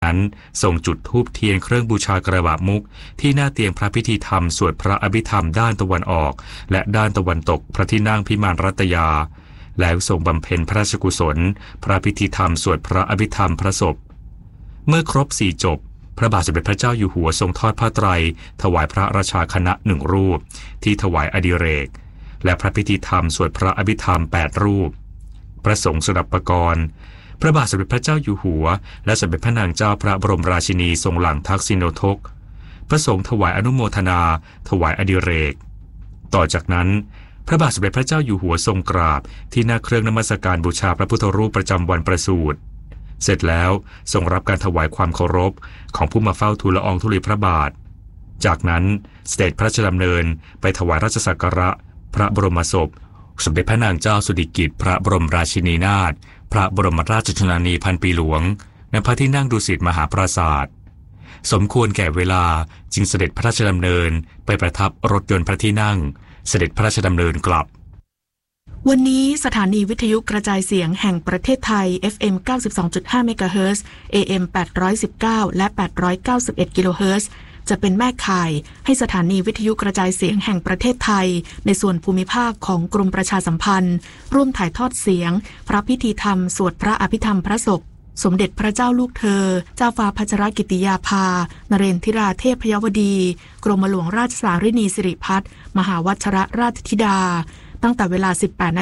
นั้นทรงจุดธูปเทียนเครื่องบูชากระบะมุกที่หน้าเตียงพระพิธีธรรมสวดพระอภิธรรมด้านตะวันออกและด้านตะวันตกพระที่นั่งพิมานรัตยาแล้วทรงบำเพ็ญพระราชกุศลพระพิธีธรรมสวดพระอภิธรรมพระศพเมื่อครบ4จบพระบาทสมเด็จพระเจ้าอยู่หัวทรงทอดผ้าไตรถวายพระราชาคณะ1รูปที่ถวายอดิเรกและพระพิธีธรรมสวดพระอภิธรรม8รูปพระสงฆ์สดับปกรณ์พระบาทสมเด็จพระเจ้าอยู่หัวและสมเด็จพระนางเจ้าพระบรมราชินีทรงหลังทักษิณทกพระสงฆ์ถวายอนุโมทนาถวายอดิเรกต่อจากนั้นพระบาทสมเด็จพระเจ้าอยู่หัวทรงกราบที่หน้าเครื่องนมัสการบูชาพระพุทธรูปประจำวันประสูติเสร็จแล้วทรงรับการถวายความเคารพของผู้มาเฝ้าทูลละอองธุลีพระบาทจากนั้นเสด็จพระราชดำเนินไปถวายราชสักการะพระบรมศพสมเด็จพระนางเจ้าสิริกิติ์พระบรมราชินีนาถพระบรมราชชนนีพันปีหลวงณพระที่นั่งดุสิตมหาปราสาทสมควรแก่เวลาจึงเสด็จพระราชดำเนินไปประทับรถยนต์พระที่นั่งเสด็จพระราชดำเนินกลับวันนี้สถานีวิทยุกระจายเสียงแห่งประเทศไทย FM 92.5 เมกะเฮิรตซ์ AM 819 และ 891 กิโลเฮิรตซ์จะเป็นแม่ข่ายให้สถานีวิทยุกระจายเสียงแห่งประเทศไทยในส่วนภูมิภาคของกรมประชาสัมพันธ์ร่วมถ่ายทอดเสียงพระพิธีธรรมสวดพระอภิธรรมพระศพสมเด็จพระเจ้าลูกเธอเจ้าฟ้าพัชรกิติยาภานเรนทิราเทพยวดีกรมหลวงราชสารินีสิริพัฒน์มหาวชรราชธิดาตั้งแต่เวลา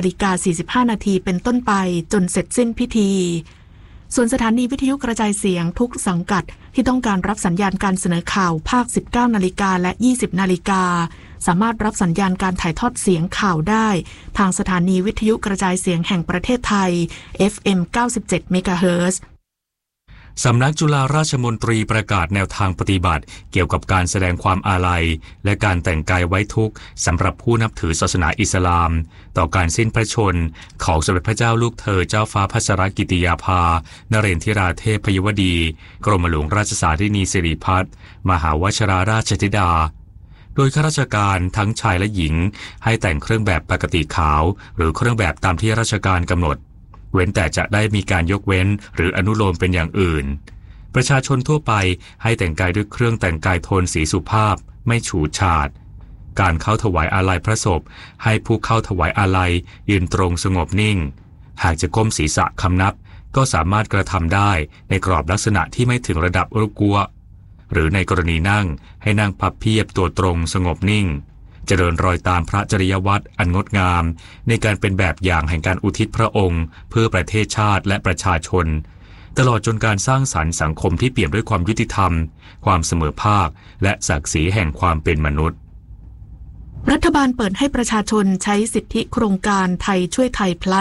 18:45 นาทีเป็นต้นไปจนเสร็จสิ้นพิธีส่วนสถานีวิทยุกระจายเสียงทุกสังกัดที่ต้องการรับสัญญาณการเสนอข่าวภาค 19 นาฬิกาและ 20 นาฬิกาสามารถรับสัญญาณการถ่ายทอดเสียงข่าวได้ทางสถานีวิทยุกระจายเสียงแห่งประเทศไทย FM 97 เมกะเฮิรตซ์สำนักจุฬาราชมนตรีประกาศแนวทางปฏิบัติเกี่ยวกับการแสดงความอาลัยและการแต่งกายไว้ทุกข์สำหรับผู้นับถือศาสนาอิสลามต่อการสิ้นพระชนของสมเด็จพระเจ้าลูกเธอเจ้าฟ้าพัชรกิติยาภานเรนทิราเทพยวดีกรมหลวงราชสารินีสิริพัฒน์มหาวชราราชธิดาโดยข้าราชการทั้งชายและหญิงให้แต่งเครื่องแบบปกติขาวหรือเครื่องแบบตามที่ราชการกำหนดเว้นแต่จะได้มีการยกเว้นหรืออนุโลมเป็นอย่างอื่นประชาชนทั่วไปให้แต่งกายด้วยเครื่องแต่งกายโทนสีสุภาพไม่ฉูดฉาดการเข้าถวายอาลัยพระศพให้ผู้เข้าถวายอาลัยยืนตรงสงบนิ่งหากจะก้มศีรษะคำนับก็สามารถกระทำได้ในกรอบลักษณะที่ไม่ถึงระดับรุกัวหรือในกรณีนั่งให้นั่งพับเพียบตัวตรงสงบนิ่งเจริญรอยตามพระจริยวัตรอันงดงามในการเป็นแบบอย่างแห่งการอุทิศพระองค์เพื่อประเทศชาติและประชาชนตลอดจนการสร้างสรรค์สังคมที่เปี่ยมด้วยความยุติธรรมความเสมอภาคและศักดิ์ศรีแห่งความเป็นมนุษย์รัฐบาลเปิดให้ประชาชนใช้สิทธิโครงการไทยช่วยไทย plus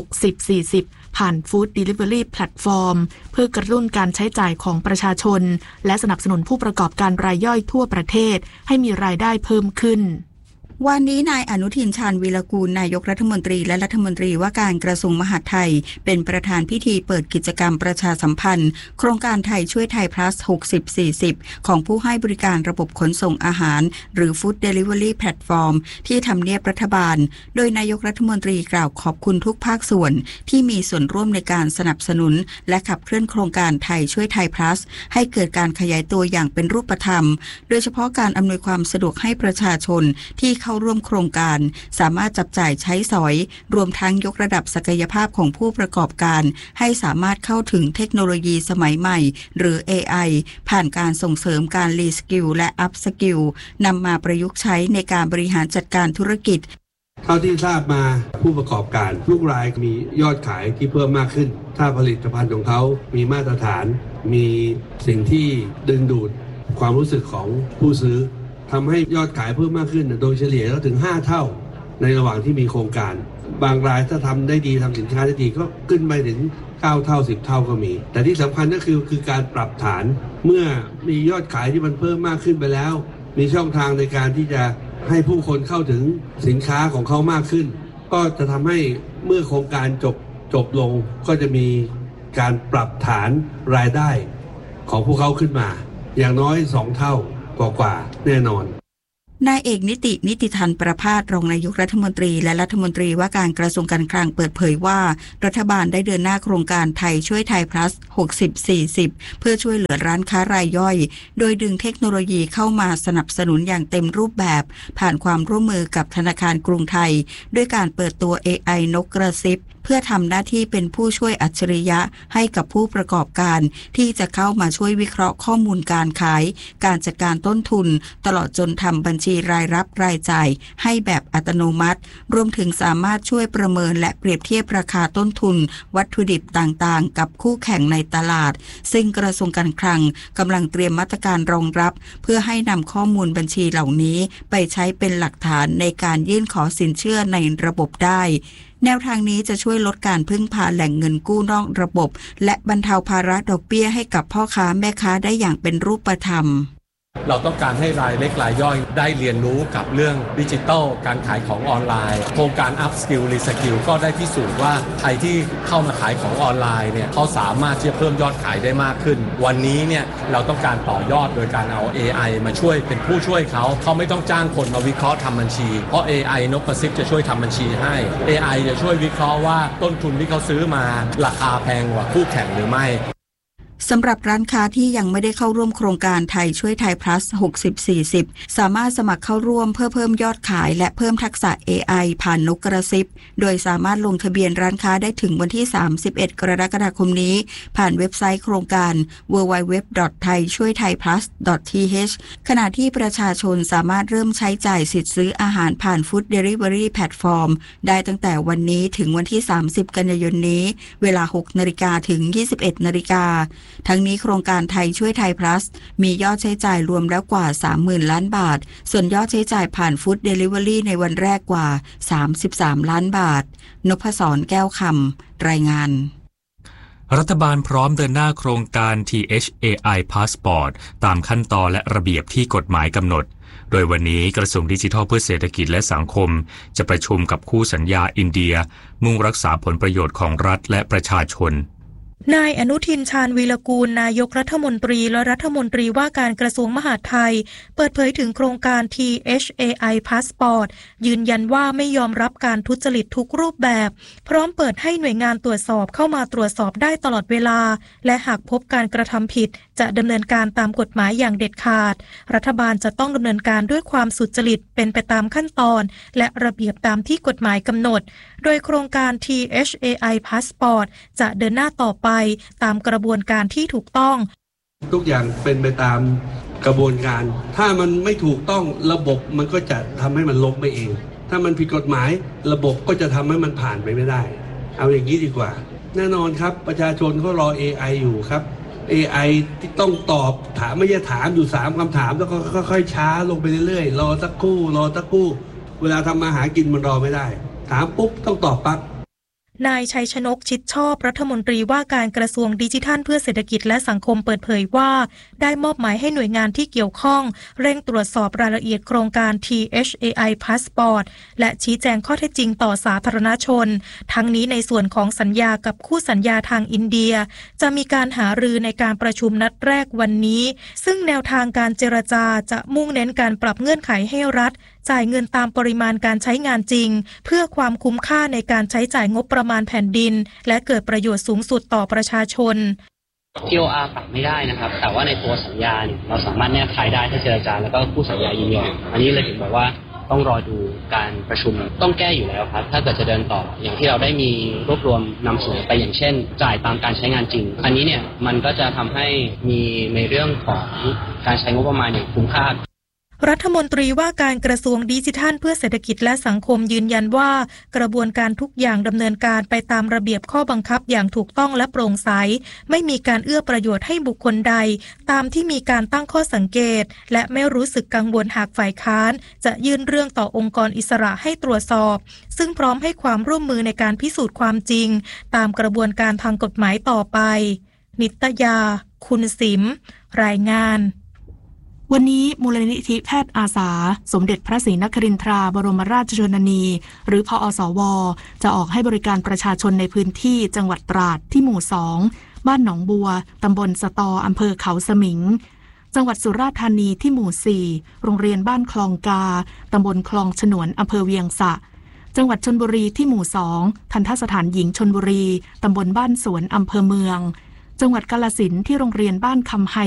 60-40 ผ่าน Food Delivery Platform เพื่อกระตุ้นการใช้จ่ายของประชาชนและสนับสนุนผู้ประกอบการรายย่อยทั่วประเทศให้มีรายได้เพิ่มขึ้นวันนี้นายอนุทินชาญวีรกูลนายกรัฐมนตรีและรัฐมนตรีว่าการกระทรวงมหาดไทยเป็นประธานพิธีเปิดกิจกรรมประชาสัมพันธ์โครงการไทยช่วยไทย plus 60-40 ของผู้ให้บริการระบบขนส่งอาหารหรือ Food Delivery Platform ที่ทำเนียบรัฐบาลโดยนายกรัฐมนตรีกล่าวขอบคุณทุกภาคส่วนที่มีส่วนร่วมในการสนับสนุนและขับเคลื่อนโครงการไทยช่วยไทย plus ให้เกิดการขยายตัวอย่างเป็นรูปธรรมโดยเฉพาะการอำนวยความสะดวกให้ประชาชนที่เข้าร่วมโครงการสามารถจับจ่ายใช้สอยรวมทั้งยกระดับศักยภาพของผู้ประกอบการให้สามารถเข้าถึงเทคโนโลยีสมัยใหม่หรือ AI ผ่านการส่งเสริมการรีสกิลและอัพสกิลนำมาประยุกต์ใช้ในการบริหารจัดการธุรกิจเท่าที่ทราบมาผู้ประกอบการทุกรายมียอดขายที่เพิ่มมากขึ้นถ้าผลิตภัณฑ์ของเขามีมาตรฐานมีสิ่งที่ดึงดูดความรู้สึกของผู้ซื้อทำให้ยอดขายเพิ่มมากขึ้นโดยเฉลี่ยแล้วถึง5เท่าในระหว่างที่มีโครงการบางรายถ้าทำได้ดีทำสินค้าได้ดีก็ขึ้นไปถึง9เท่า10เท่าก็มีแต่ที่สำคัญก็คือการปรับฐานเมื่อมียอดขายที่มันเพิ่มมากขึ้นไปแล้วมีช่องทางในการที่จะให้ผู้คนเข้าถึงสินค้าของเขามากขึ้นก็จะทำให้เมื่อโครงการจบลงก็จะมีการปรับฐานรายได้ของพวกเขาขึ้นมาอย่างน้อย2เท่ากว่าแน่นอนนายเอกนิติธันประภาสรองนายกรัฐมนตรีและรัฐมนตรีว่าการกระทรวงการคลังเปิดเผยว่ารัฐบาลได้เดินหน้าโครงการไทยช่วยไทย plus 60-40 เพื่อช่วยเหลือร้านค้ารายย่อยโดยดึงเทคโนโลยีเข้ามาสนับสนุนอย่างเต็มรูปแบบผ่านความร่วมมือกับธนาคารกรุงไทยด้วยการเปิดตัว AI นกกระซิบเพื่อทำหน้าที่เป็นผู้ช่วยอัจฉริยะให้กับผู้ประกอบการที่จะเข้ามาช่วยวิเคราะห์ข้อมูลการขายการจัดการต้นทุนตลอดจนทำบัญชีรายรับรายจ่ายให้แบบอัตโนมัติรวมถึงสามารถช่วยประเมินและเปรียบเทียบราคาต้นทุนวัตถุดิบต่างๆกับคู่แข่งในตลาดซึ่งกระทรวงการคลังกำลังเตรียมมาตรการรองรับเพื่อให้นำข้อมูลบัญชีเหล่านี้ไปใช้เป็นหลักฐานในการยื่นขอสินเชื่อในระบบได้แนวทางนี้จะช่วยลดการพึ่งพาแหล่งเงินกู้นอกระบบและบรรเทาภาระดอกเบี้ยให้กับพ่อค้าแม่ค้าได้อย่างเป็นรูปธรรมเราต้องการให้รายเล็กรายย่อยได้เรียนรู้กับเรื่องดิจิทัลการขายของออนไลน์โครงการ Up Skill Reskill ก็ได้พิสูจน์ว่าใครที่เข้ามาขายของออนไลน์เนี่ยเขาสามารถที่จะเพิ่มยอดขายได้มากขึ้นวันนี้เนี่ยเราต้องการต่อยอดโดยการเอา AI มาช่วยเป็นผู้ช่วยเขาไม่ต้องจ้างคนมาวิเคราะห์ทำบัญชีเพราะ AI นกกระซิบจะช่วยทำบัญชีให้ AI จะช่วยวิเคราะห์ว่าต้นทุนที่เขาซื้อมาราคาแพงกว่าคู่แข่งหรือไม่สำหรับร้านค้าที่ยังไม่ได้เข้าร่วมโครงการไทยช่วยไทย plus 60-40 สามารถสมัครเข้าร่วมเพื่อเพิ่มยอดขายและเพิ่มทักษะ AI ผ่านนกกระซิบโดยสามารถลงทะเบียนร้านค้าได้ถึงวันที่31 กรกฎาคมนี้ผ่านเว็บไซต์โครงการ www.thaichuithaiplus.th ขณะที่ประชาชนสามารถเริ่มใช้จ่ายสิทธิ์ซื้ออาหารผ่าน Food Delivery Platform ได้ตั้งแต่วันนี้ถึงวันที่30 กันยายนนี้เวลา 6 นาฬิกาถึง 21 นาฬิกาทั้งนี้โครงการไทยช่วยไทย plus มียอดใช้จ่ายรวมแล้วกว่า 30,000 ล้านบาทส่วนยอดใช้จ่ายผ่าน Food Delivery ในวันแรกกว่า33 ล้านบาทนพศรแก้วคำรายงานรัฐบาลพร้อมเดินหน้าโครงการ THAI Passport ตามขั้นตอนและระเบียบที่กฎหมายกำหนดโดยวันนี้กระทรวงดิจิทัลเพื่อเศรษฐกิจและสังคมจะประชุมกับคู่สัญญาอินเดียมุ่งรักษาผลประโยชน์ของรัฐและประชาชนนายอนุทินชาญวีรกูลนายกรัฐมนตรีและรัฐมนตรีว่าการกระทรวงมหาดไทยเปิดเผยถึงโครงการ THAI Passport ยืนยันว่าไม่ยอมรับการทุจริตทุกรูปแบบพร้อมเปิดให้หน่วยงานตรวจสอบเข้ามาตรวจสอบได้ตลอดเวลาและหากพบการกระทำผิดจะดำเนินการตามกฎหมายอย่างเด็ดขาดรัฐบาลจะต้องดำเนินการด้วยความสุจริตเป็นไปตามขั้นตอนและระเบียบตามที่กฎหมายกำหนดโดยโครงการ THAI Passport จะเดินหน้าต่อไปตามกระบวนการที่ถูกต้องทุกอย่างเป็นไปตามกระบวนการถ้ามันไม่ถูกต้องระบบมันก็จะทำให้มันล้มไปเองถ้ามันผิดกฎหมายระบบก็จะทำให้มันผ่านไปไม่ได้เอาอย่างนี้ดีกว่าแน่นอนครับประชาชนเขารอ AI อยู่ครับ AI ที่ต้องตอบถามไม่ใช่ถามอยู่3คำถามแล้วก็ค่อยๆช้าลงไปเรื่อยๆรอสักครู่เวลาทำมาหากินมันรอไม่ได้ถามปุ๊บต้องตอบปั๊บนายชัยชนกชิดชอบรัฐมนตรีว่าการกระทรวงดิจิทัลเพื่อเศรษฐกิจและสังคมเปิดเผยว่าได้มอบหมายให้หน่วยงานที่เกี่ยวข้องเร่งตรวจสอบรายละเอียดโครงการ THAI Passport และชี้แจงข้อเท็จจริงต่อสาธารณชนทั้งนี้ในส่วนของสัญญากับคู่สัญญาทางอินเดียจะมีการหารือในการประชุมนัดแรกวันนี้ซึ่งแนวทางการเจรจาจะมุ่งเน้นการปรับเงื่อนไขให้รัฐจ่ายเงินตามปริมาณการใช้งานจริงเพื่อความคุ้มค่าในการใช้จ่ายงบประมาณแผ่นดินและเกิดประโยชน์สูงสุดต่อประชาชน TOR ปรับไม่ได้นะครับแต่ว่าในตัวสัญญาเนี่ยเราสามารถแนบคายได้ถ้าเจรจาแล้วก็คู่สัญญายินยอมอันนี้เลยถึงบอกว่าต้องรอดูการประชุมต้องแก้อยู่แล้วครับถ้าเกิดจะเดินต่ออย่างที่เราได้มีรวบรวมนำเสนอไปอย่างเช่นจ่ายตามการใช้งานจริงอันนี้เนี่ยมันก็จะทำให้มีในเรื่องของการใช้งบประมาณอย่างคุ้มค่ารัฐมนตรีว่าการกระทรวงดิจิทัลเพื่อเศรษฐกิจและสังคมยืนยันว่ากระบวนการทุกอย่างดำเนินการไปตามระเบียบข้อบังคับอย่างถูกต้องและโปร่งใสไม่มีการเอื้อประโยชน์ให้บุคคลใดตามที่มีการตั้งข้อสังเกตและไม่รู้สึกกังวลหากฝ่ายค้านจะยื่นเรื่องต่อองค์กรอิสระให้ตรวจสอบซึ่งพร้อมให้ความร่วมมือในการพิสูจน์ความจริงตามกระบวนการทางกฎหมายต่อไปนิตยาคุณสิมรายงานวันนี้มูลนิธิแพทย์อาสาสมเด็จพระศรีนครินทราบรมราชชนนีหรือพอสวจะออกให้บริการประชาชนในพื้นที่จังหวัดตราดที่หมู่2บ้านหนองบัวตำบลสตออำเภอเขาสมิงจังหวัดสุราษฎร์ธานีที่หมู่ 4 โรงเรียนบ้านคลองกาตำบลคลองฉนวนอำเภอเวียงสะจังหวัดชลบุรีที่หมู่ 2 ทัณฑสถานหญิงชลบุรีตำบลบ้านสวนอำเภอเมืองจังหวัดกาฬสินธุ์ที่โรงเรียนบ้านคำไฮ